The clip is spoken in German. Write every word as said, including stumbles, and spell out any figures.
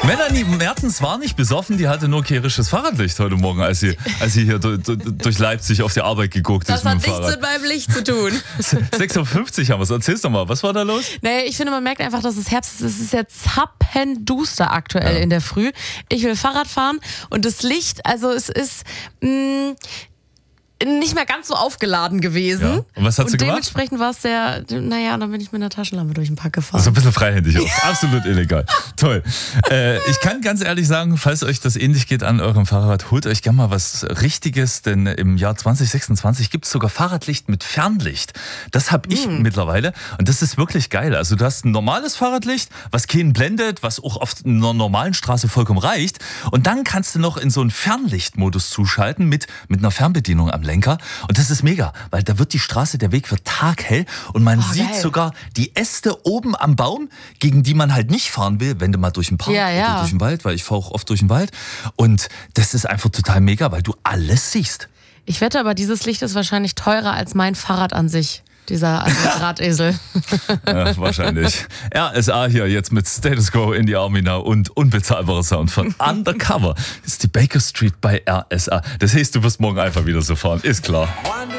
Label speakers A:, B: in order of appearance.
A: Melanie Mertens war nicht besoffen, die hatte nur kehrisches Fahrradlicht heute Morgen, als sie, als sie hier durch, durch Leipzig auf die Arbeit geguckt
B: das
A: ist mit dem
B: hat nichts
A: Fahrrad.
B: mit meinem Licht zu tun.
A: sechs Uhr fünfzig haben wir es. Erzähl's doch mal, was war da los?
B: Naja, ich finde, man merkt einfach, dass es Herbst ist. Es ist jetzt zappenduster aktuell
A: Ja.
B: in der Früh. Ich will Fahrrad fahren und das Licht, also es ist mh, nicht mehr ganz so aufgeladen gewesen.
A: Ja. Und was hat sie
B: und
A: gemacht?
B: dementsprechend war es sehr, naja, dann bin ich mit einer Taschenlampe durch den Park gefahren.
A: So ein bisschen freihändig auch. Absolut illegal. Toll. Äh, ich kann ganz ehrlich sagen, falls euch das ähnlich geht an eurem Fahrrad, holt euch gerne mal was Richtiges, denn im Jahr zwanzig sechsundzwanzig gibt es sogar Fahrradlicht mit Fernlicht. Das habe ich
B: Mm.
A: mittlerweile und das ist wirklich geil. Also du hast ein normales Fahrradlicht, was keinen blendet, was auch auf einer normalen Straße vollkommen reicht, und dann kannst du noch in so einen Fernlichtmodus zuschalten mit, mit einer Fernbedienung am Lenker, und das ist mega, weil da wird die Straße, der Weg wird taghell und man
B: Oh,
A: sieht
B: geil.
A: sogar die Äste oben am Baum, gegen die man halt nicht fahren will, wenn du mal durch den Park
B: Ja, ja.
A: oder durch den Wald, weil ich fahre auch oft durch den Wald, und das ist einfach total mega, weil du alles siehst.
B: Ich wette aber, dieses Licht ist wahrscheinlich teurer als mein Fahrrad an sich. Dieser Drahtesel.
A: Ja, wahrscheinlich. R S A hier jetzt mit Status Quo in die Army Now und unbezahlbarer Sound von Undercover. Das ist die Baker Street bei R S A. Das heißt, du wirst morgen einfach wieder so fahren, ist klar.